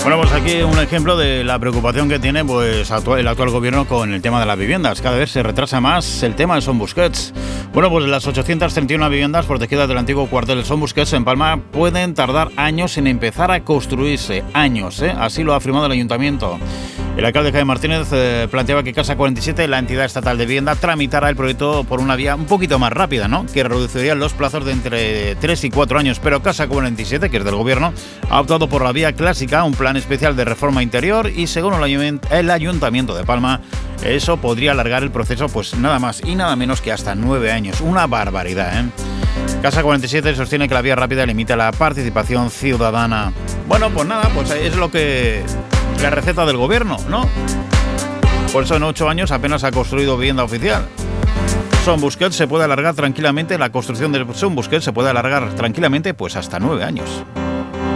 Bueno, pues aquí un ejemplo de la preocupación que tiene pues el actual gobierno con el tema de las viviendas. Cada vez se retrasa más el tema de Son Busquets. Bueno, pues las 831 viviendas protegidas del antiguo cuartel de Son Busquets en Palma pueden tardar años en empezar a construirse. Años, ¿eh? Así lo ha afirmado el ayuntamiento. El alcalde Jaime Martínez planteaba que Casa 47, la entidad estatal de vivienda, tramitara el proyecto por una vía un poquito más rápida, ¿no? Que reduciría los plazos de entre 3 y 4 años. Pero Casa 47, que es del gobierno, ha optado por la vía clásica, un plan especial de reforma interior, y según el ayuntamiento de Palma, eso podría alargar el proceso pues nada más y nada menos que hasta 9 años. Una barbaridad, ¿eh? Casa 47 sostiene que la vía rápida limita la participación ciudadana. Bueno, pues nada, pues es lo que... la receta del gobierno, ¿no? Por eso en 8 años apenas ha construido vivienda oficial. Son Busquets se puede alargar tranquilamente, la construcción de Son Busquets se puede alargar tranquilamente pues hasta 9 años.